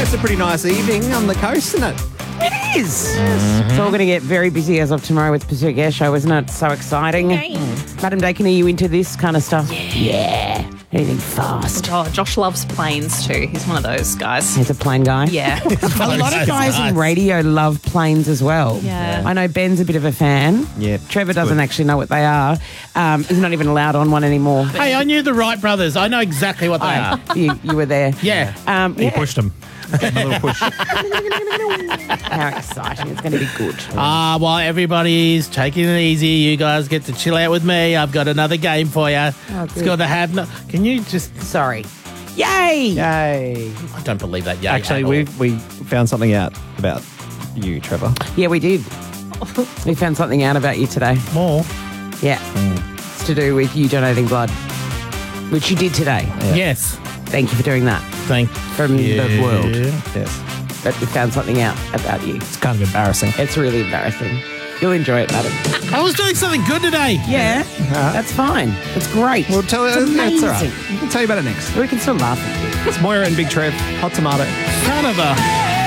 it's a pretty nice evening on the coast, isn't it? It is. It's all going to get very busy as of tomorrow with Pursuit Air Show, isn't it? So exciting. Madam Dakin, are you into this kind of stuff? Yeah. Anything fast. Oh, Josh loves planes too. He's one of those guys. He's a plane guy. Yeah. A lot of guys in radio love planes as well. Yeah. I know Ben's a bit of a fan. Yeah. Trevor doesn't actually know what they are. He's not even allowed on one anymore. Hey, I knew the Wright brothers. I know exactly what they are. You were there. Yeah. He pushed him. A little push. How exciting. It's going to be good. While everybody's taking it easy, you guys get to chill out with me. I've got another game for you. It's called the Have No... Can you just... Sorry. Yay! Yay. I don't believe that. Yay Actually, at all. we found something out about you, Trevor. Yeah, we did. We found something out about you today. More. Yeah. It's to do with you donating blood, which you did today. Yes. Thank you for doing that. Thank From the world. Yes. But we found something out about you. It's kind of embarrassing. It's really embarrassing. You'll enjoy it, madam. I was doing something good today. Yeah, that's fine. It's great. We'll tell you. It's That's all amazing. right. We'll tell you about it next. We can still laugh at you. It's Moira and Big Trev. Hot tomato. Son of a...